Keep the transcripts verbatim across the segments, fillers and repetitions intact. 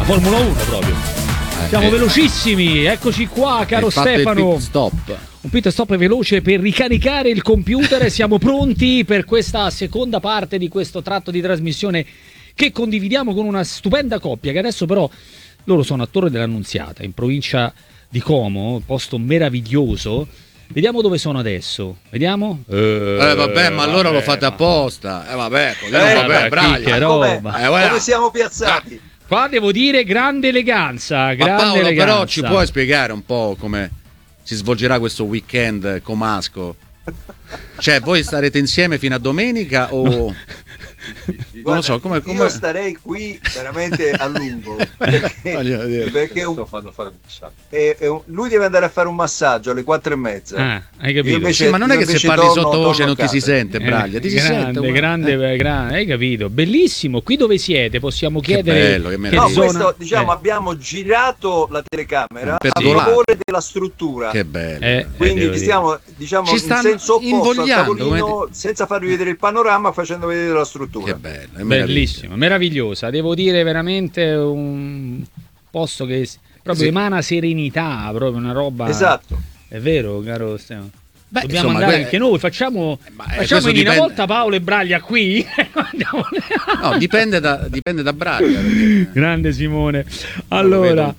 Formula uno proprio. Siamo eh, velocissimi, eccoci qua, caro Stefano. Pit stop. Un pit stop veloce per ricaricare il computer. Siamo pronti per questa seconda parte di questo tratto di trasmissione che condividiamo con una stupenda coppia che adesso però loro sono a Torre dell'Annunziata, in provincia di Como, posto meraviglioso. Vediamo dove sono adesso. Vediamo? Eh, eh vabbè, ma allora lo fate apposta. Eh vabbè, così eh, non vabbè, vabbè, bravi. Che roba. Eh, come siamo piazzati? Qua devo dire grande eleganza, grande ma Paolo, eleganza. però ci puoi spiegare un po' come si svolgerà questo weekend comasco? Cioè, voi starete insieme fino a domenica o... Guarda, non lo so, come, come... io starei qui veramente a lungo perché, perché un, è, è un, lui deve andare a fare un massaggio alle quattro e mezza. Ah, hai capito? Invece, sì, ma non è che se parli sottovoce non ti si sente, Braglia, ti si grande, sente grande, eh. grande, hai capito? Bellissimo. Qui dove siete? Possiamo chiedere. Che bello, che che no, zona... questo, diciamo, eh. abbiamo girato la telecamera per a favore della struttura. Che bello. Eh, Quindi eh, stiamo, diciamo, in senso opposto al tavolino, senza farvi vedere il panorama, facendo vedere la struttura. Che bello, è bellissimo, meravigliosa. Devo dire veramente un posto che proprio sì. emana serenità, proprio una roba. Esatto. È vero, caro Stefano. Beh, dobbiamo insomma, andare que- anche noi, facciamo, ma, eh, facciamo venire dipende... una volta Paolo e Braglia qui. No, dipende da, dipende da Braglia. Perché... Grande Simone. Allora,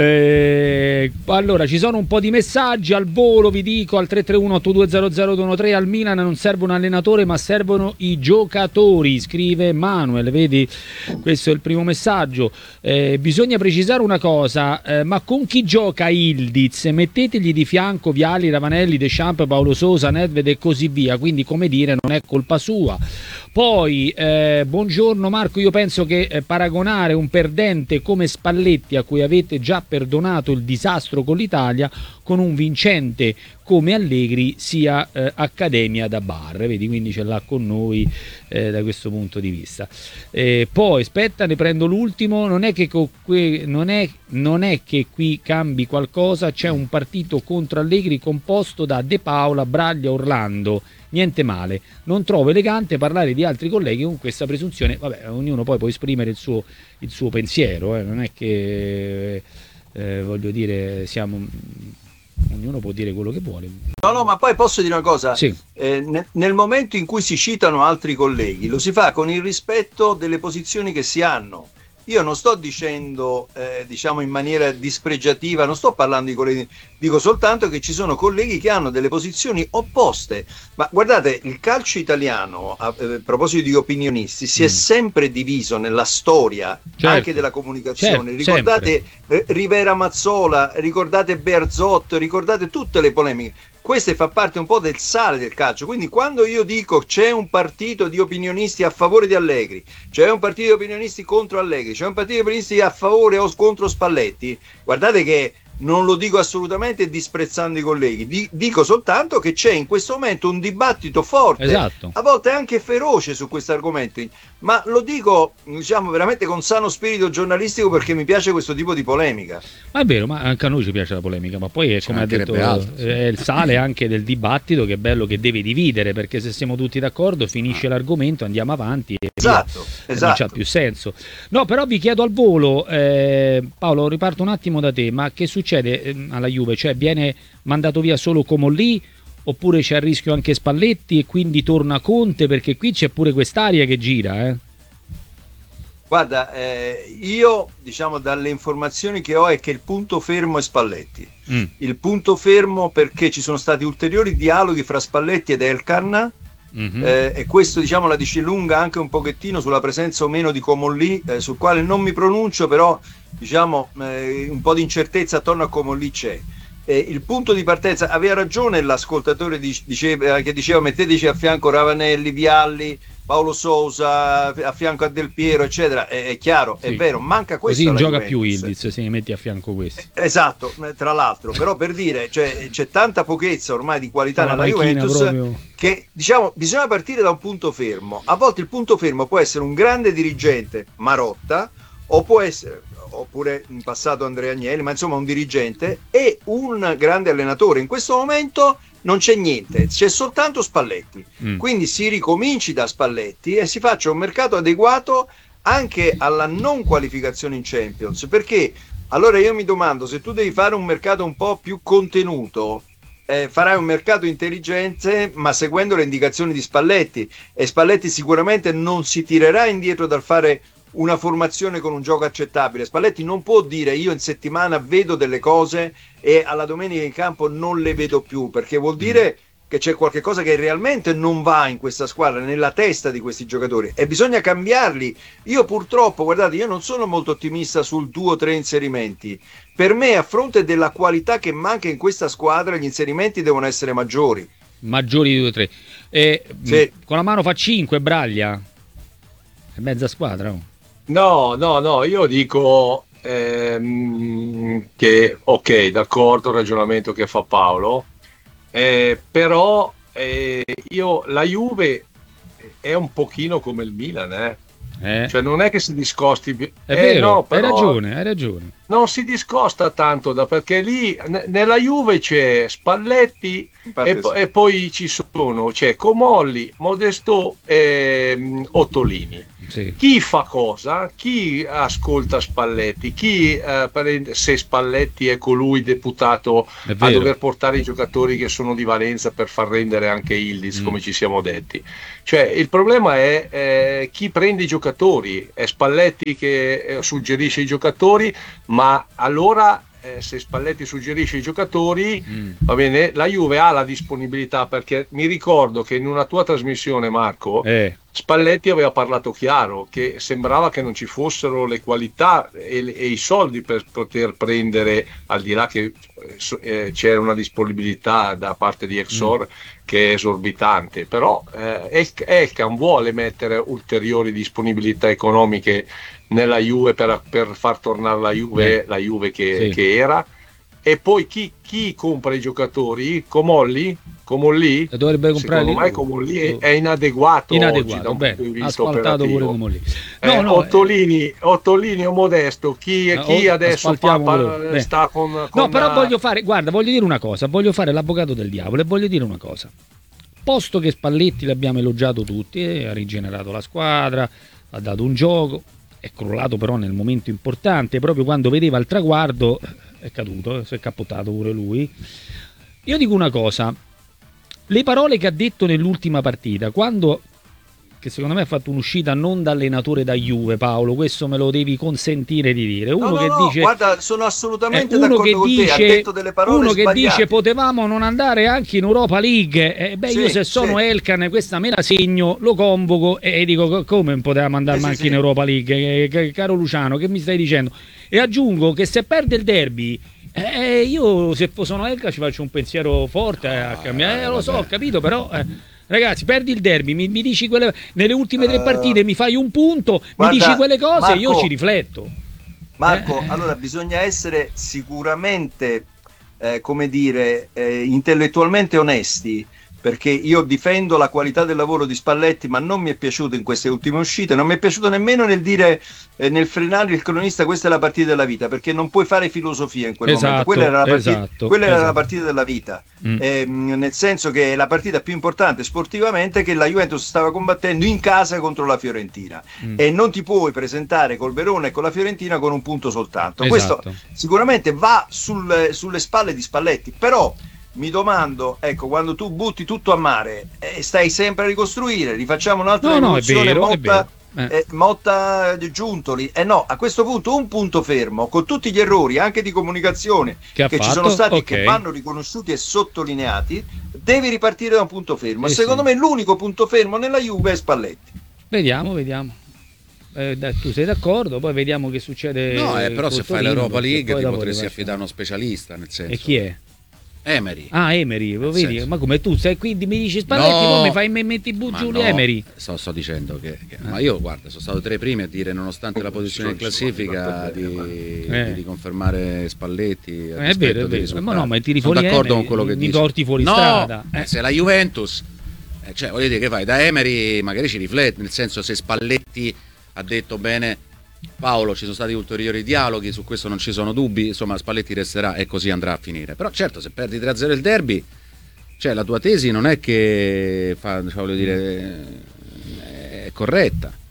eh, allora, ci sono un po' di messaggi al volo, vi dico, al tre tre uno otto due zero zero due uno tre. Al Milan non serve un allenatore ma servono i giocatori, scrive Manuel, vedi, questo è il primo messaggio. Eh, bisogna precisare una cosa, eh, ma con chi gioca Ildiz? Mettetegli di fianco Vialli, Ravanelli, Deschamps, Paolo Sosa, Nedved e così via, quindi come dire non è colpa sua. Poi eh, buongiorno Marco, io penso che eh, paragonare un perdente come Spalletti, a cui avete già perdonato il disastro con l'Italia, con un vincente come Allegri sia eh, accademia da bar, vedi, quindi ce l'ha con noi eh, da questo punto di vista. Eh, poi aspetta, ne prendo l'ultimo, non è che co- que- non è, non è che qui cambi qualcosa, c'è un partito contro Allegri composto da De Paola, Braglia, Orlando, niente male, non trovo elegante parlare di altri colleghi con questa presunzione. Vabbè, ognuno poi può esprimere il suo, il suo pensiero, eh. non è che eh, voglio dire siamo... ognuno può dire quello che vuole. No, no, ma poi posso dire una cosa? Sì. Eh, ne, nel momento in cui si citano altri colleghi, lo si fa con il rispetto delle posizioni che si hanno. Io non sto dicendo, eh, diciamo in maniera dispregiativa, non sto parlando di colleghi, dico soltanto che ci sono colleghi che hanno delle posizioni opposte. Ma guardate, il calcio italiano, a, eh, a proposito di opinionisti, si mm. è sempre diviso nella storia, certo. anche della comunicazione. Certo, ricordate eh, Rivera Mazzola, ricordate Bearzot, ricordate tutte le polemiche. Questo fa parte un po' del sale del calcio, quindi quando io dico c'è un partito di opinionisti a favore di Allegri, c'è un partito di opinionisti contro Allegri, c'è un partito di opinionisti a favore o contro Spalletti, guardate che non lo dico assolutamente disprezzando i colleghi, dico soltanto che c'è in questo momento un dibattito forte, esatto. a volte anche feroce su questi argomenti, ma lo dico diciamo veramente con sano spirito giornalistico perché mi piace questo tipo di polemica. Ma è vero, ma anche a noi ci piace la polemica, ma poi è come ha detto altro. È il sale anche del dibattito, che è bello, che deve dividere, perché se siamo tutti d'accordo finisce ah. l'argomento, andiamo avanti e esatto, via, esatto. non c'ha più senso. No, però vi chiedo al volo, eh, Paolo, riparto un attimo da te, ma che succede alla Juve? Cioè viene mandato via solo Comolli oppure c'è a rischio anche Spalletti e quindi torna Conte, perché qui c'è pure quest'aria che gira, eh? Guarda, eh, io diciamo dalle informazioni che ho è che il punto fermo è Spalletti. Mm. Il punto fermo perché ci sono stati ulteriori dialoghi fra Spalletti ed Elkann. Mm-hmm. Eh, e questo diciamo la dice lunga anche un pochettino sulla presenza o meno di Comolli, eh, sul quale non mi pronuncio, però diciamo eh, un po' di incertezza attorno a Comolli c'è. Eh, il punto di partenza, aveva ragione l'ascoltatore diceva, che diceva metteteci a fianco Ravanelli, Vialli, Paolo Sousa, a fianco a Del Piero eccetera, è, è chiaro, sì. È vero, manca questo. Così non gioca più Ildiz se ne metti a fianco questo. Esatto, tra l'altro, però per dire, cioè, c'è tanta pochezza ormai di qualità nella Juventus proprio... che diciamo bisogna partire da un punto fermo. A volte il punto fermo può essere un grande dirigente, Marotta, o può essere, oppure in passato Andrea Agnelli, ma insomma un dirigente e un grande allenatore. In questo momento non c'è niente, c'è soltanto Spalletti. Mm. Quindi si ricominci da Spalletti e si faccia un mercato adeguato anche alla non qualificazione in Champions, perché allora io mi domando, se tu devi fare un mercato un po' più contenuto, eh, farai un mercato intelligente ma seguendo le indicazioni di Spalletti, e Spalletti sicuramente non si tirerà indietro dal fare una formazione con un gioco accettabile. Spalletti non può dire io in settimana vedo delle cose e alla domenica in campo non le vedo più, perché vuol dire che c'è qualche cosa che realmente non va in questa squadra, nella testa di questi giocatori, e bisogna cambiarli. Io purtroppo, guardate, io non sono molto ottimista sul due o tre inserimenti. Per me, a fronte della qualità che manca in questa squadra, gli inserimenti devono essere maggiori. Maggiori di due o tre. E, sì. Con la mano fa cinque, Braglia. È mezza squadra, oh. No, no, no, io dico ehm, che ok, d'accordo il ragionamento che fa Paolo, eh, però eh, io la Juve è un pochino come il Milan, eh. Eh. Cioè non è che si discosti, è eh, vero, no, però hai ragione, hai ragione. Non si discosta tanto da, perché lì n- nella Juve c'è Spalletti e, sì. e poi ci sono c'è Comolli, Modesto e Ottolini. Sì. Chi fa cosa? Chi ascolta Spalletti? Chi eh, prende, se Spalletti è colui deputato a dover portare i giocatori che sono di valenza per far rendere anche Ildiz, mm. come ci siamo detti. Cioè il problema è eh, chi prende i giocatori. È Spalletti che eh, suggerisce i giocatori, ma allora eh, se Spalletti suggerisce i giocatori, mm. va bene, la Juve ha la disponibilità, perché mi ricordo che in una tua trasmissione, Marco, eh. Spalletti aveva parlato chiaro che sembrava che non ci fossero le qualità e, e i soldi per poter prendere, al di là che eh, c'era una disponibilità da parte di Exor mm. che è esorbitante, però eh, Elkan vuole mettere ulteriori disponibilità economiche nella Juve per, per far tornare la Juve, la Juve che, sì. che era. E poi chi, chi compra i giocatori? Comolli? Comolli? Dovrebbe comprare. Secondo me Comolli è, è inadeguato, inadeguato oggi da un bene, punto di vista asfaltato operativo. Pure Comolli. No, no, no, Ottolini, eh... Ottolini o Modesto, chi, no, chi adesso fa, pa, sta con, con... No, però voglio fare, guarda, voglio dire una cosa, voglio fare l'avvocato del diavolo e voglio dire una cosa. Posto che Spalletti l'abbiamo elogiato tutti, eh, ha rigenerato la squadra, ha dato un gioco, è crollato però nel momento importante, proprio quando vedeva il traguardo è caduto, si è cappottato pure lui. Io dico una cosa, le parole che ha detto nell'ultima partita, quando, che secondo me ha fatto un'uscita non da allenatore da Juve, Paolo, questo me lo devi consentire di dire. Uno no, che no, dice, guarda, sono assolutamente eh, uno d'accordo che con dice, te, ha detto delle parole uno che sbagliate. dice potevamo non andare anche in Europa League, eh, beh sì, io se sono sì. Elkan questa me la segno, lo convoco e dico come potevamo andare sì, anche sì, in sì. Europa League, eh, caro Luciano, che mi stai dicendo? E aggiungo che se perde il derby, eh, io se sono Elkan ci faccio un pensiero forte a cambiare, eh, lo so, ho capito, però eh, ragazzi, perdi il derby, mi, mi dici quelle nelle ultime tre partite, uh, mi fai un punto, guarda, mi dici quelle cose, Marco, io ci rifletto. Marco, eh. allora bisogna essere sicuramente, eh, come dire, eh, intellettualmente onesti, perché io difendo la qualità del lavoro di Spalletti, ma non mi è piaciuto in queste ultime uscite, non mi è piaciuto nemmeno nel dire, eh, nel frenare il cronista questa è la partita della vita, perché non puoi fare filosofia in quel esatto, momento, quella era la partita, esatto, quella esatto. era la partita della vita, mm. eh, nel senso che è la partita più importante sportivamente che la Juventus stava combattendo in casa contro la Fiorentina, mm. e non ti puoi presentare col Verona e con la Fiorentina con un punto soltanto, esatto. Questo sicuramente va sul, sulle spalle di Spalletti, però mi domando, ecco, quando tu butti tutto a mare e eh, stai sempre a ricostruire, rifacciamo un'altra no, rivoluzione, no, Motta, eh. Eh, Motta Giuntoli, e eh no, a questo punto un punto fermo, con tutti gli errori anche di comunicazione che, che ci sono stati, okay. che vanno riconosciuti e sottolineati, devi ripartire da un punto fermo, eh, e secondo sì. me l'unico punto fermo nella Juve è Spalletti. Vediamo, vediamo. Eh, dai, tu sei d'accordo? Poi vediamo che succede. No, eh, però se fai l'Europa League ti potresti affidare a uno fare. specialista, nel senso. E chi è? Emery. Ah, Emery, lo vedi? Ma come tu sei quindi mi dici Spalletti, no, poi mi fai me metti bu giù no, Emery. Sto, sto dicendo che, che ah. ma io guarda, sono stato tra i primi a dire nonostante la posizione in classifica di, eh. di, di confermare Spalletti. È vero, è vero. Ma no, ma tiri sono fuori d'accordo Emery, con quello che mi dici. porti fuori no, strada. Eh. Se la Juventus, eh, cioè voglio dire che fai da Emery magari ci riflette, nel senso se Spalletti ha detto bene Paolo, ci sono stati ulteriori dialoghi, su questo non ci sono dubbi, insomma Spalletti resterà e così andrà a finire. Però certo, se perdi tre a zero il derby, cioè la tua tesi non è che fa, cioè, voglio dire, è corretta.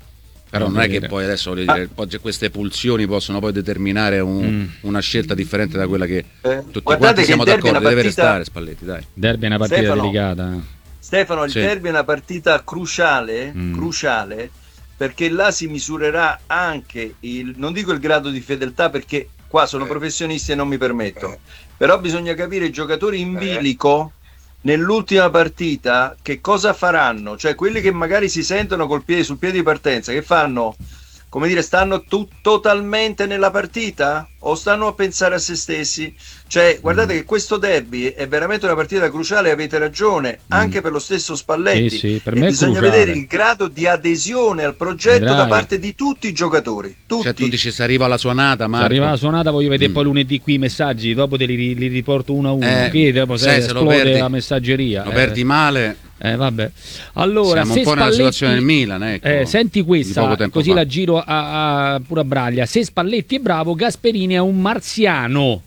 Però non, non è che poi adesso voglio dire, ah. queste pulsioni possono poi determinare un, mm. una scelta differente da quella che eh, tutti quanti siamo d'accordo, partita... deve restare Spalletti, dai. Derby è una partita Stefano, delicata. Stefano, il sì. derby è una partita cruciale, mm. cruciale, perché là si misurerà anche il, non dico il grado di fedeltà, perché qua sono eh. professionisti e non mi permetto, eh. però bisogna capire i giocatori in bilico nell'ultima partita che cosa faranno, cioè quelli che magari si sentono col piede sul piede di partenza, che fanno, come dire, stanno tu- totalmente nella partita o stanno a pensare a se stessi? Cioè, guardate mm. che questo derby è veramente una partita cruciale, avete ragione, anche mm. per lo stesso Spalletti. Sì, sì, per e me bisogna cruciale. vedere il grado di adesione al progetto Vedrai. da parte di tutti i giocatori. Tutti. Cioè, tu dici se arriva la suonata, ma se arriva la suonata voglio vedere mm. poi lunedì qui i messaggi, dopo te li, li riporto uno a uno. Eh, qui dopo se, se esplode lo perdi, la messaggeria. Lo eh. perdi male. Eh, vabbè. Allora, siamo se un po' Spalletti, nella situazione del Milan, ecco, eh, senti questa, così fa. la giro a, a pura braglia. Se Spalletti è bravo, Gasperini è un marziano.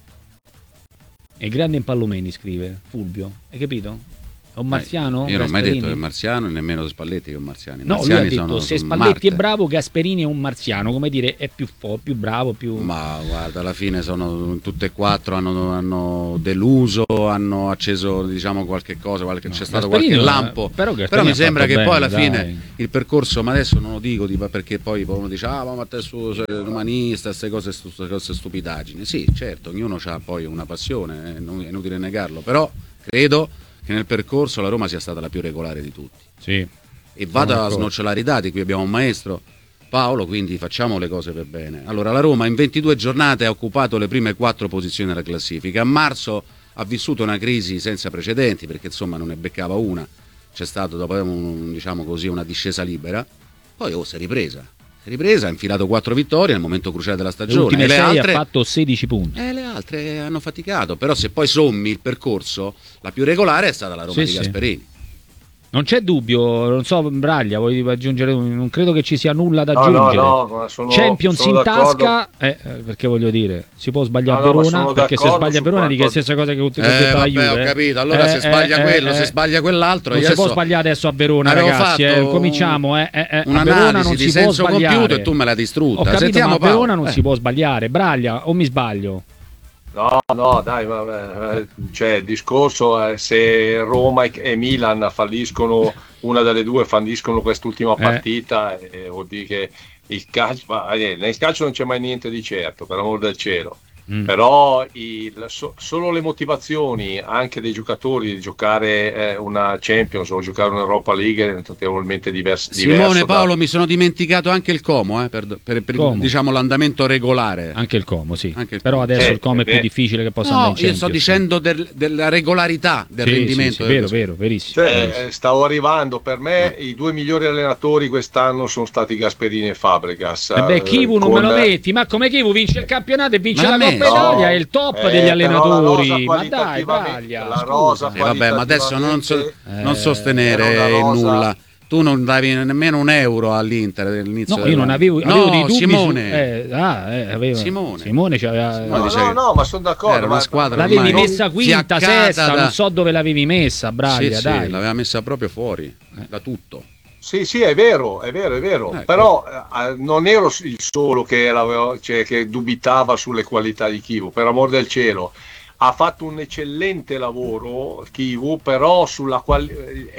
E grande Impallomeni, scrive Fulvio. Hai capito? È un marziano? Eh, io non ho mai detto che è marziano, nemmeno Spalletti che è un marziano. I no, lui ha detto sono, se sono Spalletti Marte. è bravo, Gasperini è un marziano, come dire, è più forte, più bravo, più... Ma guarda, alla fine sono tutte e quattro, hanno, hanno deluso, hanno acceso, diciamo, qualche cosa, qualche, no, c'è stato Gasperini qualche no, lampo, però, però mi sembra che bene, poi alla dai. fine il percorso, ma adesso non lo dico perché poi uno dice ah ma te sei umanista, queste cose, queste cose stupidaggini, sì certo, ognuno ha poi una passione, è inutile negarlo, però credo che nel percorso la Roma sia stata la più regolare di tutti. Sì. E vado a snocciolare i dati, qui abbiamo un maestro, Paolo, quindi facciamo le cose per bene. Allora, la Roma in ventidue giornate ha occupato le prime quattro posizioni della classifica. A marzo ha vissuto una crisi senza precedenti, perché insomma non ne beccava una. C'è stato dopo un, diciamo così, una discesa libera. Poi oh, si è ripresa. Si è ripresa, ha infilato quattro vittorie nel momento cruciale della stagione. Le e le altre ha fatto sedici punti. E le altre hanno faticato, però se poi sommi il percorso, la più regolare è stata la Roma sì, di sì. Gasperini. Non c'è dubbio, non so, Braglia, vuoi aggiungere? Non credo che ci sia nulla da no, aggiungere. No, no, sono, Champions sono in d'accordo. tasca, eh, perché voglio dire, si può sbagliare no, a Verona, no, perché se sbaglia a Verona dica la stessa cosa che ho detto eh, alla Juve. Ho capito, allora eh, se sbaglia eh, quello, eh, se sbaglia quell'altro. Non si può sbagliare adesso a Verona, ragazzi, eh, cominciamo, eh, eh, eh, a Verona non di si può sbagliare. Compiuto e tu me l'hai distrutta. Ho capito, Sentiamo ma a Verona non eh. si può sbagliare. Braglia, o mi sbaglio? No, no, dai, vabbè, cioè il discorso è se Roma e Milan falliscono, una delle due falliscono quest'ultima partita, eh. e vuol dire che il calcio, ma, eh, nel calcio non c'è mai niente di certo, per amor del cielo. Mm. Però il, so, solo le motivazioni anche dei giocatori di giocare eh, una Champions o giocare un'Europa League è totalmente diverso. Simone, Paolo, da... mi sono dimenticato anche il Como, eh, per, per, per Como. diciamo l'andamento regolare. Anche il Como, sì. Anche il Però Como. adesso eh, il Como eh, è più beh. difficile che possa no, andare in io sto dicendo del, della regolarità del sì, rendimento. Sì, sì, vero, vero, verissimo. Cioè, eh, stavo arrivando, per me eh. i due migliori allenatori quest'anno sono stati Gasperini e Fabregas. E beh, Chivu non con... me lo metti, ma come Chivu vince il campionato e vince ma la Coppa no. Italia, è il top Eh, degli allenatori, ma dai, Braglia, la rosa eh, vabbè, ma adesso non, so, eh, non sostenere rosa... nulla. Tu non davi nemmeno un euro all'Inter all'inizio. No, io non avevo, avevo no, dei dubbi Simone. Su, eh, ah, eh, aveva, Simone. Simone c'aveva. No, no, no, ma sono d'accordo. Era una squadra l'avevi messa quinta, sesta, da... non so dove l'avevi messa, Braglia, sì, dai. Sì, l'aveva messa proprio fuori eh. da tutto. Sì, sì, è vero, è vero, è vero. Ecco. Però eh, non ero il solo che, cioè, che dubitava sulle qualità di Chivu, per amor del cielo. Ha fatto un eccellente lavoro Chivu, però sulla quali-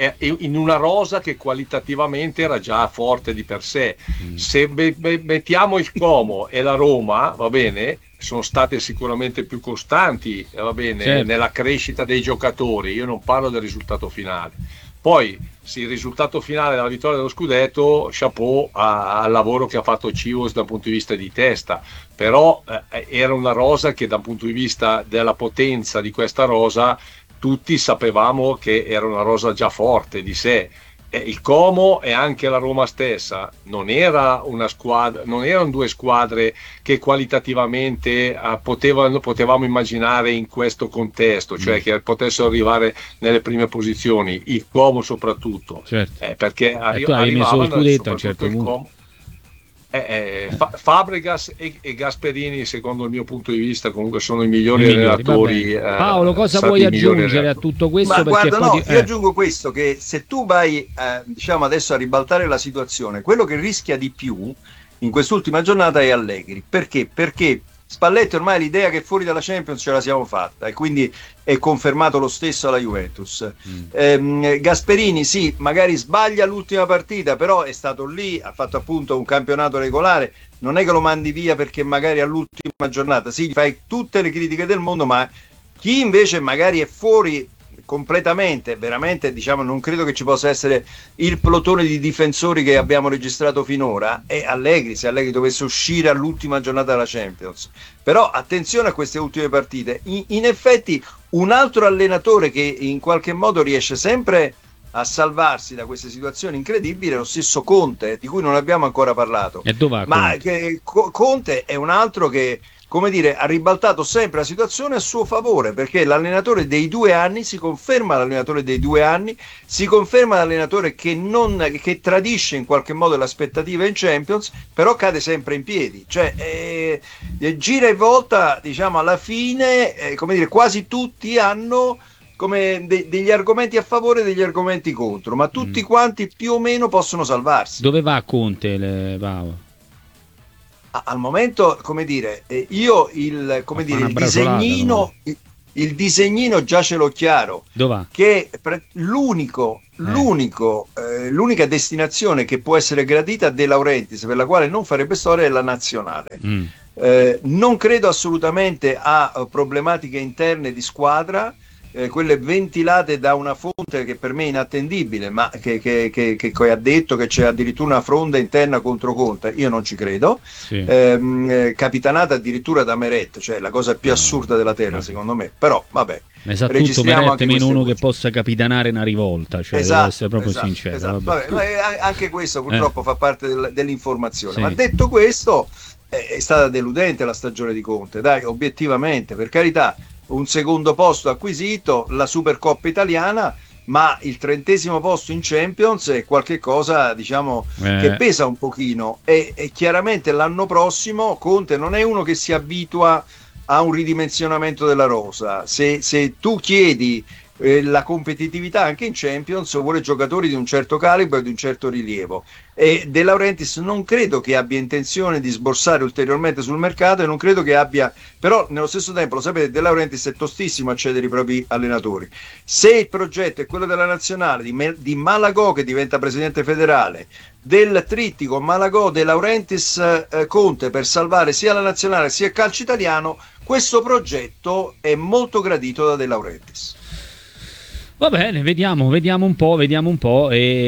in una rosa che qualitativamente era già forte di per sé. Mm. Se be- be- mettiamo il Como e la Roma, va bene, sono state sicuramente più costanti, va bene, certo. nella crescita dei giocatori. Io non parlo del risultato finale. Poi sì, il risultato finale della vittoria dello scudetto, chapeau a, al lavoro che ha fatto Chivos dal punto di vista di testa, però eh, era una rosa che dal punto di vista della potenza di questa rosa tutti sapevamo che era una rosa già forte di sé. Eh, il Como e anche la Roma stessa non era una squadra, non erano due squadre che qualitativamente eh, potevano, potevamo immaginare in questo contesto, cioè mm. che potessero arrivare nelle prime posizioni, il Como soprattutto, certo. eh, perché e tu avevi messo lo scudetto a un certo punto. Eh, eh, Fa- Fabregas e, e Gasperini, secondo il mio punto di vista, comunque sono i migliori, I migliori relatori. Eh, Paolo, cosa vuoi aggiungere a tutto questo? Ma perché guarda, no, ti... io eh. aggiungo questo, che se tu vai eh, diciamo adesso a ribaltare la situazione, quello che rischia di più in quest'ultima giornata è Allegri. Perché? Perché Spalletti ormai l'idea che fuori dalla Champions ce la siamo fatta e quindi è confermato lo stesso alla Juventus. Mm. Ehm, Gasperini sì, magari sbaglia l'ultima partita, però è stato lì, ha fatto appunto un campionato regolare, non è che lo mandi via perché magari all'ultima giornata, sì, gli fai tutte le critiche del mondo, ma chi invece magari è fuori completamente, veramente, diciamo, non credo che ci possa essere il plotone di difensori che abbiamo registrato finora, è Allegri, se Allegri dovesse uscire all'ultima giornata della Champions. Però attenzione a queste ultime partite, in, in effetti un altro allenatore che in qualche modo riesce sempre a salvarsi da queste situazioni incredibili è lo stesso Conte, di cui non abbiamo ancora parlato. E dov'è Ma Conte? Che, Conte è un altro che, come dire, ha ribaltato sempre la situazione a suo favore, perché l'allenatore dei due anni si conferma l'allenatore dei due anni, si conferma l'allenatore che, non, che tradisce in qualche modo le aspettative in Champions, però cade sempre in piedi, cioè eh, gira e volta, diciamo, alla fine, eh, come dire, quasi tutti hanno come de- degli argomenti a favore e degli argomenti contro, ma tutti mm. quanti più o meno possono salvarsi. Dove va Conte, le... Paolo? Al momento, come dire, eh, io il, come dire, il disegnino, no? il, il disegnino già ce l'ho chiaro. Dov'è? Che pre- l'unico, eh. l'unico, eh, l'unica destinazione che può essere gradita a De Laurentiis, per la quale non farebbe storia, è la nazionale. Mm. Eh, non credo assolutamente a problematiche interne di squadra. Eh, quelle ventilate da una fonte che per me è inattendibile, ma che, che, che, che ha detto che c'è addirittura una fronda interna contro Conte, io non ci credo. Sì. Eh, capitanata addirittura da Meret, cioè la cosa più assurda della terra, secondo me. Però vabbè, ma sa tutto Meret meno uno che possa capitanare una rivolta, cioè esatto, devo essere proprio esatto, sincero. Esatto. Vabbè. Vabbè, anche questo purtroppo eh. fa parte del, dell'informazione. Sì. Ma detto questo, eh, è stata deludente la stagione di Conte, dai, obiettivamente, per carità. Un secondo posto acquisito, la Supercoppa italiana, ma il trentesimo posto in Champions è qualche cosa, diciamo, eh. che pesa un pochino e, e chiaramente l'anno prossimo Conte non è uno che si abitua a un ridimensionamento della rosa. Se, se tu chiedi eh, la competitività anche in Champions, vuole giocatori di un certo calibro e di un certo rilievo, e De Laurentiis non credo che abbia intenzione di sborsare ulteriormente sul mercato e non credo che abbia, però nello stesso tempo lo sapete, De Laurentiis è tostissimo a cedere i propri allenatori. Se il progetto è quello della nazionale, di, Me- di Malagò che diventa presidente federale, del trittico Malagò, De Laurentiis, eh, Conte, per salvare sia la nazionale sia il calcio italiano, questo progetto è molto gradito da De Laurentiis. Va bene, vediamo, vediamo un po', vediamo un po'.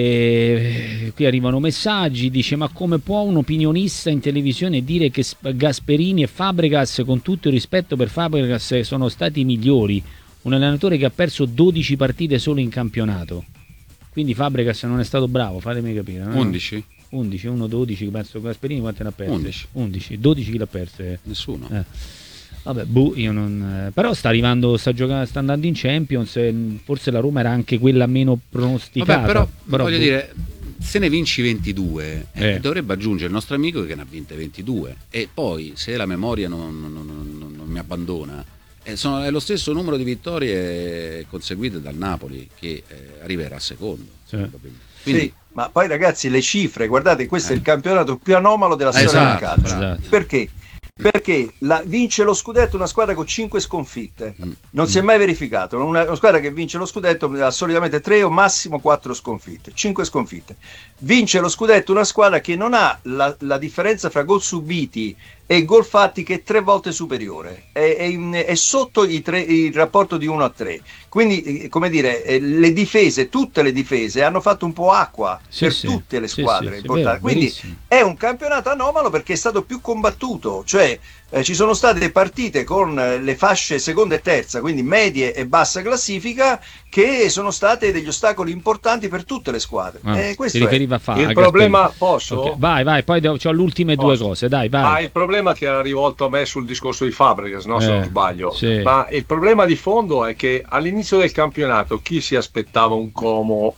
E qui arrivano messaggi, dice: ma come può un opinionista in televisione dire che Gasperini e Fabregas, con tutto il rispetto per Fabregas, sono stati i migliori? Un allenatore che ha perso dodici partite solo in campionato. Quindi Fabregas non è stato bravo, fatemi capire. No? undici? undici, uno dodici, penso Gasperini quante ne ha perse? undici. undici, dodici chi l'ha perse? Nessuno. Eh. Vabbè, boh, io non... però sta arrivando, sta giocando, sta andando in Champions, forse la Roma era anche quella meno pronosticata. Vabbè, però, però voglio boh. dire, se ne vinci ventidue, eh, eh. dovrebbe aggiungere il nostro amico che ne ha vinte ventidue, e poi se la memoria non, non, non, non mi abbandona, eh, sono, è lo stesso numero di vittorie conseguite dal Napoli, che eh, arriverà secondo. Sì. Quindi, sì, ma poi ragazzi, le cifre, guardate, questo eh. è il campionato più anomalo della storia esatto, del calcio. Esatto. Perché? Perché la, vince lo scudetto una squadra con cinque sconfitte, non si è mai verificato una, una squadra che vince lo scudetto ha solitamente tre o massimo quattro sconfitte, cinque sconfitte. Vince lo scudetto una squadra che non ha la, la differenza fra gol subiti e gol fatti, che è tre volte superiore, è, è, è sotto i tre, il rapporto di uno a tre. Quindi, come dire, le difese, tutte le difese hanno fatto un po' acqua sì, per sì, tutte le squadre. Sì, sì, vero, quindi è un campionato anomalo perché è stato più combattuto, cioè eh, ci sono state partite con le fasce seconda e terza, quindi medie e bassa classifica, che sono state degli ostacoli importanti per tutte le squadre. Ah, eh, questo si riferiva a fa, il a problema, posso? Okay. Vai, vai, poi ho le ultime posso. due cose, dai, vai. Ah, il problema che era rivolto a me sul discorso di Fabregas, no? Se eh, non sbaglio. Sì. Ma il problema di fondo è che all'inizio del campionato chi si aspettava un Como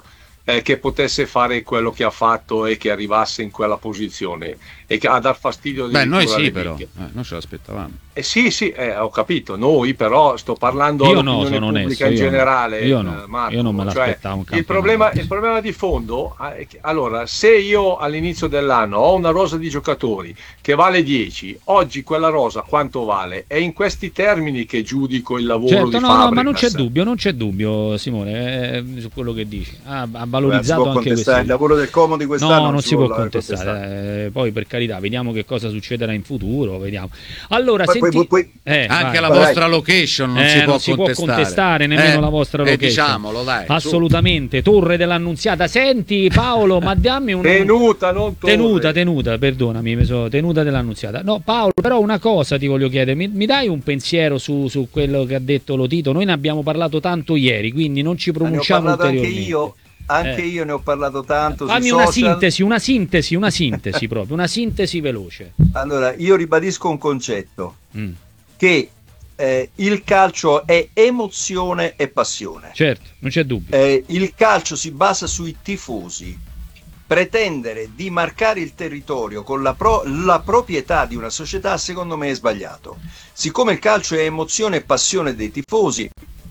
eh, che potesse fare quello che ha fatto e che arrivasse in quella posizione e che a dar fastidio. Beh, noi sì, però eh, noi ce l'aspettavamo. Eh sì, sì, eh, ho capito. Noi, però, sto parlando io no, dell'opinione sono pubblica onesto, in io generale. Io no, eh, Marco, io non me l'aspettavo. Cioè, il, problema, il problema di fondo è che, allora, se io all'inizio dell'anno ho una rosa di giocatori che vale dieci, oggi quella rosa quanto vale? È in questi termini che giudico il lavoro certo, di no, Fabregas. No, ma non c'è dubbio, non c'è dubbio, Simone, eh, su quello che dici. Ha, ha valorizzato Beh, anche questo. Il lavoro del Como di quest'anno no, non, non si, si può può contestare. Eh, poi per carità, vediamo che cosa succederà in futuro, vediamo. Allora, poi, senti... poi, poi... Eh, anche vai, la vai. vostra location non, eh, si, può non si può contestare nemmeno eh, la vostra eh, location. Diciamolo, dai, assolutamente, su. Torre dell'Annunziata. Senti Paolo, ma dammi una tenuta, non torre. Tenuta, tenuta, perdonami, mi so... tenuta dell'Annunziata. No, Paolo, però una cosa ti voglio chiedere, mi, mi dai un pensiero su, su quello che ha detto Lotito? Noi ne abbiamo parlato tanto ieri, quindi non ci pronunciamo ulteriormente. Anche io. Anche eh. io ne ho parlato tanto. Fammi una sintesi, una sintesi, una sintesi proprio, una sintesi veloce. Allora, io ribadisco un concetto, mm. che eh, il calcio è emozione e passione. Certo, non c'è dubbio. Eh, il calcio si basa sui tifosi. Pretendere di marcare il territorio con la, pro- la proprietà di una società, secondo me, è sbagliato. Siccome il calcio è emozione e passione dei tifosi,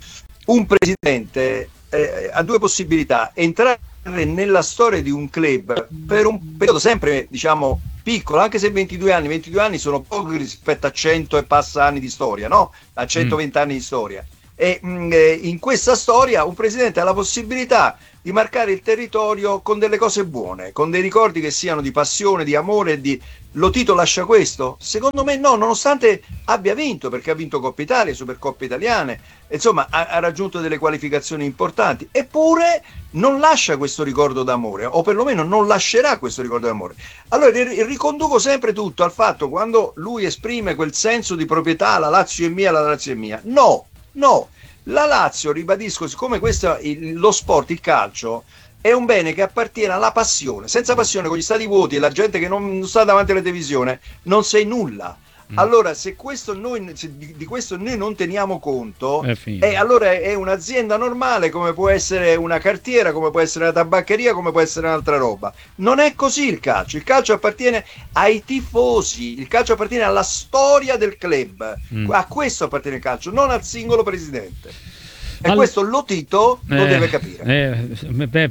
un presidente Eh, ha due possibilità: entrare nella storia di un club per un periodo sempre, diciamo, piccolo, anche se ventidue anni, ventidue anni sono pochi rispetto a cento e passa anni di storia, no? A centoventi mm. anni di storia. E mh, in questa storia un presidente ha la possibilità di marcare il territorio con delle cose buone, con dei ricordi che siano di passione, di amore, di... Lotito lascia questo? Secondo me no, nonostante abbia vinto, perché ha vinto Coppa Italia, Supercoppe italiane, insomma ha, ha raggiunto delle qualificazioni importanti, eppure non lascia questo ricordo d'amore, o perlomeno non lascerà questo ricordo d'amore. Allora riconduco sempre tutto al fatto, quando lui esprime quel senso di proprietà, la Lazio è mia, la Lazio è mia. No, no, la Lazio, ribadisco, siccome questo è lo sport, il calcio, è un bene che appartiene alla passione. Senza passione, con gli stati vuoti e la gente che non sta davanti alla televisione, non sei nulla. Mm. Allora, se questo noi, se di, di questo noi non teniamo conto, eh, allora è, è un'azienda normale, come può essere una cartiera, come può essere una tabaccheria, come può essere un'altra roba. Non è così il calcio. Il calcio appartiene ai tifosi, il calcio appartiene alla storia del club. Mm. A questo appartiene il calcio, non al singolo presidente. E All... questo Lotito lo eh, deve capire. Eh, beh,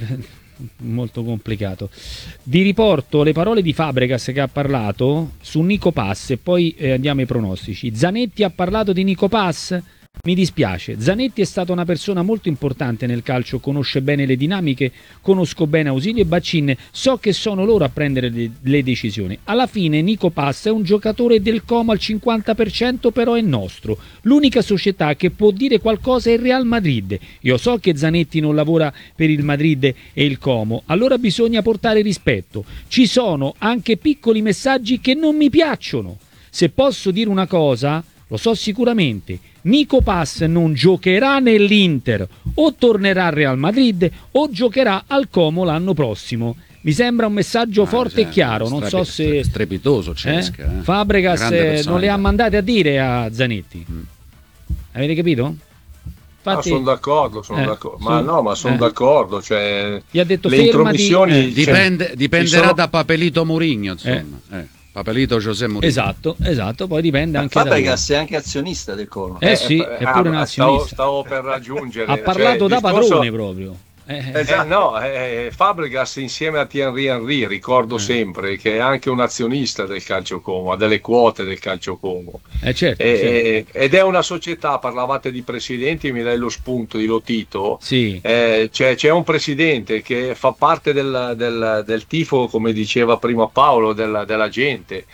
molto complicato. Vi riporto le parole di Fabregas che ha parlato su Nico Pass e poi eh, andiamo ai pronostici. Zanetti ha parlato di Nico Pass? Mi dispiace, Zanetti è stata una persona molto importante nel calcio, conosce bene le dinamiche, conosco bene Ausilio e Baccin, so che sono loro a prendere le, le decisioni. Alla fine Nico Pass è un giocatore del Como al cinquanta per cento, però è nostro. L'unica società che può dire qualcosa è il Real Madrid. Io so che Zanetti non lavora per il Madrid e il Como, allora bisogna portare rispetto. Ci sono anche piccoli messaggi che non mi piacciono. Se posso dire una cosa, lo so sicuramente, Nico Pass non giocherà nell'Inter, o tornerà al Real Madrid o giocherà al Como l'anno prossimo. Mi sembra un messaggio ah, forte e chiaro, non so se... Strepitoso Cesca. Eh? Fabregas eh, non le ha mandate a dire a Zanetti. Mm. Avete capito? Infatti, ah, sono d'accordo, sono eh, d'accordo. ma su, no, ma sono eh. d'accordo. Cioè, gli ha detto le intromissioni di... eh, dipende, cioè, dipenderà sono... da Papelito Mourinho, insomma. Eh. Eh. Papelito José Mourinho. Esatto, esatto, poi dipende anche Fabregas da è anche azionista del Como. Eh, eh sì, è pure un azionista. Stavo, stavo per raggiungere. Ha parlato cioè, da discorso... padrone proprio. Eh, esatto. eh, no, eh, Fabregas insieme a Thierry Henry, ricordo eh. sempre che è anche un azionista del Calcio Como, ha delle quote del Calcio Como. Eh, certo, eh, certo. Ed è una società, parlavate di presidenti, mi dai lo spunto di Lotito. Sì. Eh, c'è, c'è un presidente che fa parte del, del, del tifo, come diceva prima Paolo, della, della gente.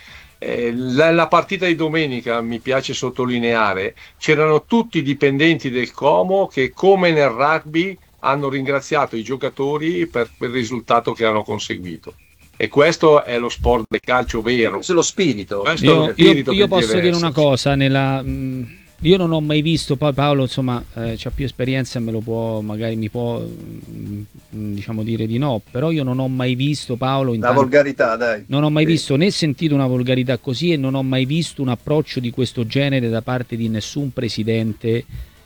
La partita di domenica, mi piace sottolineare, c'erano tutti i dipendenti del Como che, come nel rugby, hanno ringraziato i giocatori per il risultato che hanno conseguito. E questo è lo sport del calcio vero. Questo è lo spirito. Io, lo spirito io, io posso dire una cosa, nella, mh, io non ho mai visto, poi Paolo insomma eh, c'ha più esperienza, me lo può, magari mi può mh, diciamo dire di no, però io non ho mai visto, Paolo, la volgarità, dai. Non ho mai sì. visto né sentito una volgarità così, e non ho mai visto un approccio di questo genere da parte di nessun presidente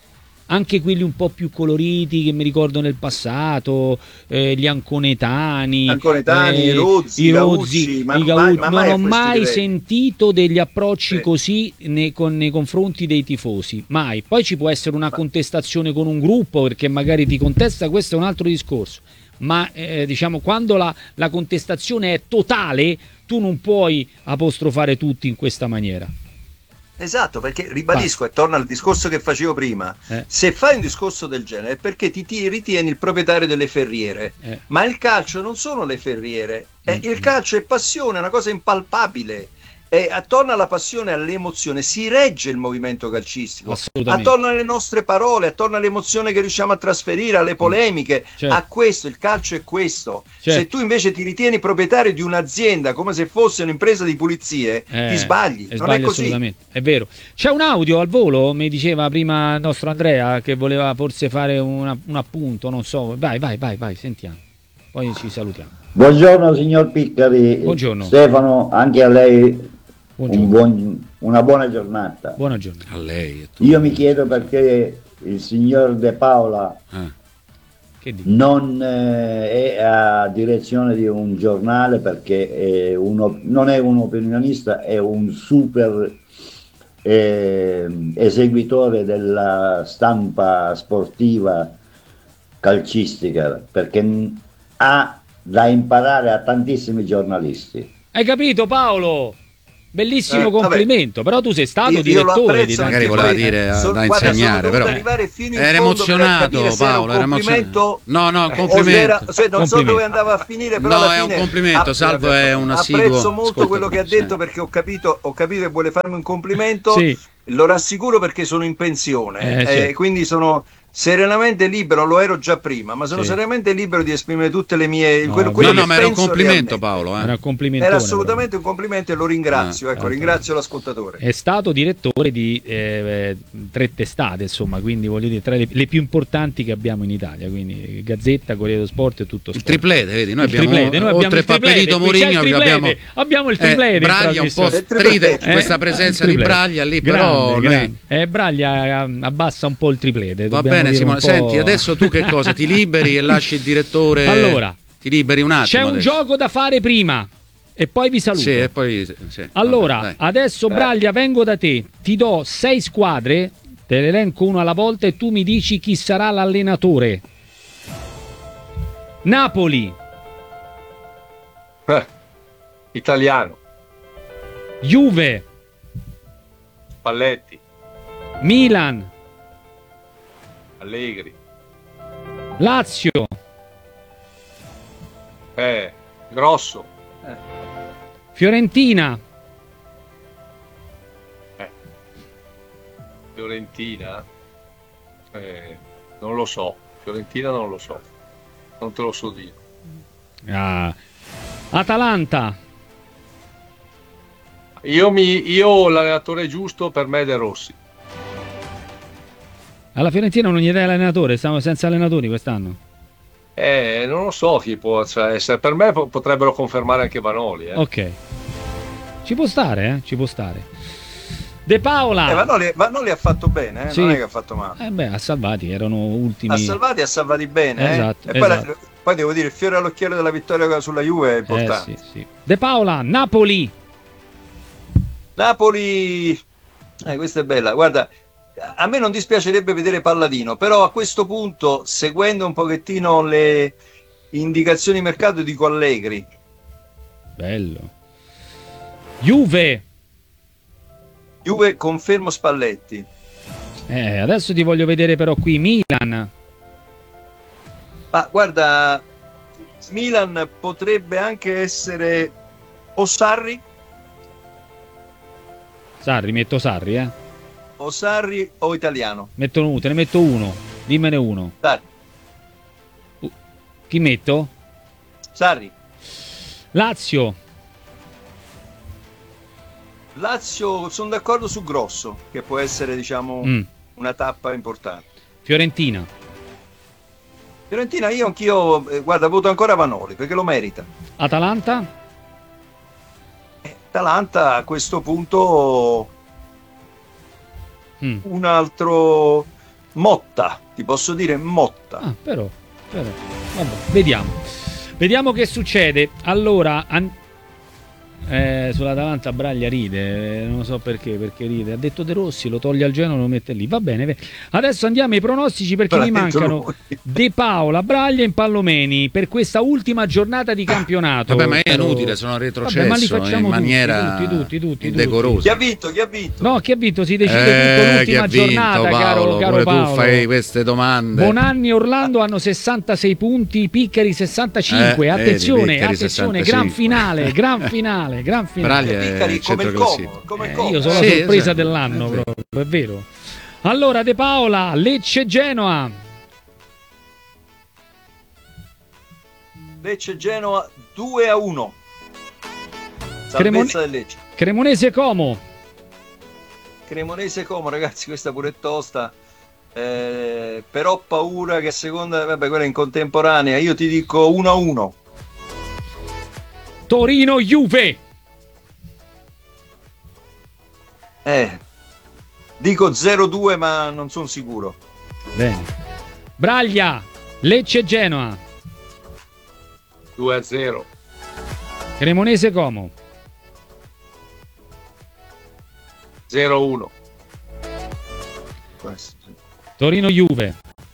anche quelli un po' più coloriti che mi ricordo nel passato, eh, gli anconetani, anconetani eh, i rozzi, i i rozzi, Gaucci, ma i non Gau- mai- ma non mai a ho questi mai livelli. sentito degli approcci Sì. così nei, con- nei confronti dei tifosi, mai. Poi ci può essere una contestazione con un gruppo perché magari ti contesta, questo è un altro discorso, ma eh, diciamo quando la, la contestazione è totale tu non puoi apostrofare tutti in questa maniera. Esatto, perché ribadisco e torno al discorso che facevo prima, Eh. se fai un discorso del genere è perché ti, ti ritieni il proprietario delle ferriere, Eh. ma il calcio non sono le ferriere, eh, Mm. il calcio è passione, è una cosa impalpabile. E attorno alla passione e all'emozione si regge il movimento calcistico, Assolutamente. attorno alle nostre parole, attorno all'emozione che riusciamo a trasferire, alle polemiche, Certo. a questo, il calcio è questo. Certo. Se tu invece ti ritieni proprietario di un'azienda come se fosse un'impresa di pulizie, Eh, ti sbagli, e non sbagli è così. assolutamente, è vero. C'è un audio al volo, mi diceva prima il nostro Andrea che voleva forse fare una- un appunto, non so. Vai, vai, vai, vai, sentiamo. Poi ci salutiamo. Buongiorno signor Piccari. Buongiorno. Stefano, anche a lei Buongiorno. un buon- una buona giornata. Buona giornata. A lei e tu. Io mi chiedo perché il signor De Paola Eh. Che dici? non eh, è a direzione di un giornale, perché è uno- non è un opinionista, è un super eh, eseguitore della stampa sportiva calcistica, perché n- ha da imparare a tantissimi giornalisti. Hai capito Paolo? Bellissimo Eh, vabbè. complimento, però tu sei stato Io- io lo direttore di apprezzo, tanti Magari voleva poi- dire so- da guarda, insegnare, sono dovuto però arrivare fino in era fondo per emozionato capire se era Paolo, un era emozionato. complimento No, no, un o se complimento. era- cioè, non so Complimento. dove andava a finire, però No, alla è un fine complimento, app- Salvo è un assiduo apprezzo molto ascoltatore, quello che ha sì. detto, perché ho capito, ho capito che vuole farmi un complimento. Sì. Lo rassicuro perché sono in pensione, Eh, eh, certo. quindi sono serenamente libero, lo ero già prima, ma sono Sì. serenamente libero di esprimere tutte le mie No, quello, no, quello No, no, che ma era un penso complimento realmente. Paolo, Era un eh. complimentone, Era assolutamente un complimento e lo ringrazio, Ah, ecco, ah, ringrazio l'ascoltatore. È stato direttore di eh, tre testate, insomma, quindi voglio dire, tra le, le più importanti che abbiamo in Italia, quindi Gazzetta, Corriere dello Sport e tutto Il sport. triplete, vedi, noi Il abbiamo triplete, noi abbiamo oltre il triplete, Paperito qui c'è il Mourinho triplete, abbiamo abbiamo il eh, triplete in Braglia un po' trasmissione. stride Eh, questa Eh, presenza il di triplete. Braglia lì, Grande, però noi- grande. Eh, Braglia eh, abbassa un po' il triplete. va dobbiamo bene dire Simone, un po'- senti, adesso tu che cosa? Ti liberi e lasci il direttore? Allora, ti liberi un attimo c'è un adesso. gioco da fare prima e poi vi saluto. Sì, e poi sì, Allora, vabbè, dai. adesso Braglia vengo da te, ti do sei squadre, te le elenco una alla volta e tu mi dici chi sarà l'allenatore. Napoli, Eh, italiano, Juve, Spalletti, Milan, Allegri, Lazio, eh, Grosso, Fiorentina, Fiorentina, eh, non lo so, Fiorentina non lo so, non te lo so dire. ah, Atalanta, Io, mi, io l'allenatore giusto per me è De Rossi. alla Fiorentina non gli dai l'allenatore, stiamo senza allenatori quest'anno. Eh, non lo so chi può cioè, essere. Per me po- potrebbero confermare anche Vanoli. Eh. Ok, ci può stare, eh? Ci può stare. De Paola, Eh, ma, non li, ma non li ha fatto bene, eh? Sì. Non è che ha fatto male. eh beh, ha salvati, erano ultimi. Ha salvati, ha salvati bene. eh. Esatto, E poi, la- esatto. poi devo dire, il fiore all'occhiello della vittoria sulla Juve è Eh, importante. sì, sì. De Paola, Napoli, Napoli, eh, questa è bella. Guarda, a me non dispiacerebbe vedere Palladino, però a questo punto, seguendo un pochettino le indicazioni di mercato, dico Allegri. bello. Juve, Juve, confermo Spalletti. eh, adesso ti voglio vedere però qui Milan, Ma guarda, Milan potrebbe anche essere o Sarri, Sarri, metto Sarri, eh. o Sarri o Italiano. Metto uno, te ne metto uno, dimmene uno. Sarri. Chi metto? Sarri. Lazio, Lazio, sono d'accordo su Grosso, che può essere, diciamo, mm. una tappa importante. Fiorentina, Fiorentina, io anch'io, eh, guarda, voto ancora Vanoli, perché lo merita. Atalanta, Atalanta a questo punto mm. un altro Motta, ti posso dire Motta. Ah, però, però, vabbè, vediamo. Vediamo che succede. Allora, an- eh, sull'Atalanta Braglia ride, eh, non so perché, perché ride. Ha detto De Rossi, lo toglie al Genoa, lo mette lì. Va bene. Adesso andiamo ai pronostici perché mi mancano De Paola, Braglia e Impallomeni per questa ultima giornata di campionato. Vabbè, ma è inutile, sono retrocesso. Vabbè, ma li facciamo in maniera tutti, tutti, tutti, indecorosa. tutti. Chi ha vinto? Chi ha vinto? No, chi ha vinto? Si decide eh, tutto l'ultima vinto, giornata, Paolo, caro, caro Paolo. Tu fai queste domande. Bonanni e Orlando hanno sessantasei punti, Piccari sessantacinque. Eh, attenzione, vedi, Piccari attenzione, sessantacinque. gran finale, gran finale, gran finale. Braglia Piccari come il Como, come il Eh, Como. io sono Sì, la sorpresa esatto. dell'anno, proprio, è vero. Allora, De Paola, Lecce Genoa. Lecce Genoa due a uno. Salvezza Cremone- del Lecce. Cremonese Como. Cremonese Como, ragazzi, questa pure è tosta. Eh, però ho paura che a seconda, vabbè, quella in contemporanea, io ti dico uno a uno. Torino Juve. Eh, dico zero a due, ma non sono sicuro. Bene. Braglia, Lecce Genoa. due a zero. Cremonese Como. zero a uno. Torino Juve.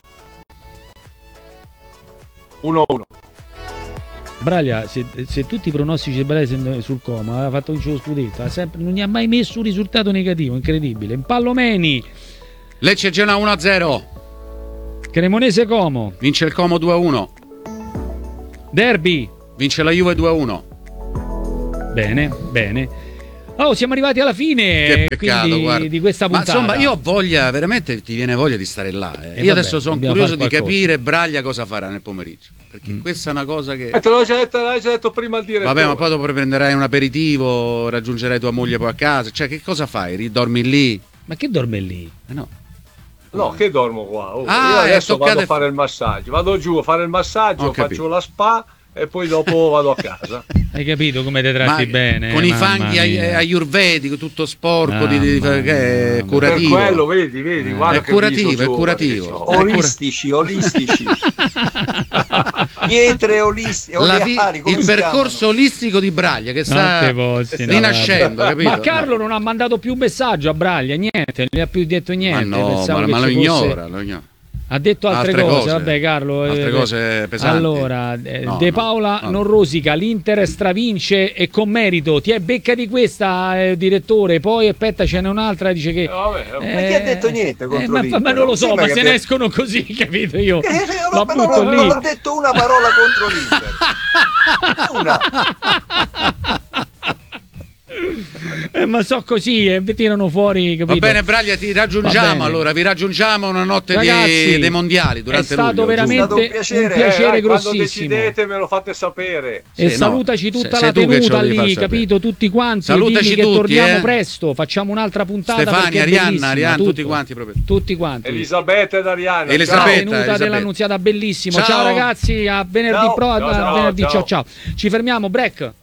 uno a uno. Braglia, se, se tutti i pronostici di Braglia sul Como aveva fatto vincere lo scudetto, ha sempre, non gli ha mai messo un risultato negativo, incredibile. Impallomeni, Lecce Genoa uno a zero. Cremonese Como. Vince il Como due a uno. Derby. Vince la Juve due a uno. Bene, bene. Oh, siamo arrivati alla fine. Che peccato, quindi, guarda. di questa Ma puntata. insomma, io ho voglia, veramente ti viene voglia di stare là. Eh. Eh, io vabbè, adesso sono dobbiamo curioso fare di qualcosa. capire Braglia cosa farà nel pomeriggio. Perché Mm. questa è una cosa che. Eh, te l'ho già detto, l'hai già detto prima il direttore. Vabbè, ma poi dopo prenderai un aperitivo, raggiungerai tua moglie poi a casa. Cioè, che cosa fai? Ridormi lì? Ma che dorme lì? Eh no. No, che dormo qua. Oh, Ah, io è adesso toccate- vado a fare il massaggio. Vado giù a fare il massaggio, Ho capito. faccio la spa e poi dopo vado a casa. Hai capito come ti tratti Ma bene? con i mamma fanghi ai- mia. ayurvedico, tutto sporco, di, di- Mamma che è mia. curativo. Per quello, vedi, vedi, Eh, guarda è che curativo, viso è giovane curativo. che c'ho. È cura- Olistici, olistici. Pietre olistiche, La vi- oleari, come il si percorso olistico di Braglia che Non sta te posso, no, rinascendo, capito? Ma Carlo non ha mandato più messaggio a Braglia, niente, non gli ha più detto Ma niente. no, pensavo ma, che ma lo ci fosse- ignora, lo ignora. Ha detto altre, Altre cose, cose. vabbè Carlo. Altre eh, cose pesanti. Allora, eh, No, De no, Paola no. non rosica, l'Inter stravince e con merito. Ti è becca di questa, eh, direttore, poi aspetta ce n'è un'altra, dice che... Eh, vabbè, vabbè. Ma chi ha detto niente contro ma, l'Inter? ma non lo so, Sembra ma che se abbia- ne escono così, capito io? Eh, La no, ma non, butto non lì. ho detto una parola contro l'Inter. Una. Eh, ma so così, e eh, tirano fuori, capito? Va bene Braglia, ti Va raggiungiamo bene. allora, vi raggiungiamo una notte di- Ragazzi, dei mondiali durante è stato luglio, veramente giusto? un È stato piacere, un piacere. Eh, quando grossissimo. decidete me lo fate sapere. E Sì, no, salutaci tutta sei la tu che ce tenuta lo devi far lì, sapere. capito? Tutti quanti. Salutaci Digli che tutti, torniamo eh. presto, facciamo un'altra puntata. Stefania, perché è Arianna, bellissima, Arianna, tutto. tutti quanti proprio. Tutti quanti. Elisabetta ed Arianna. La Elisabetta, ciao. tenuta Elisabetta. dell'Annunziata, bellissimo. Ciao, Ciao. ragazzi, a venerdì Ciao. pro- Ciao, a ciao, venerdì. ciao. ciao ciao. Ci fermiamo, break.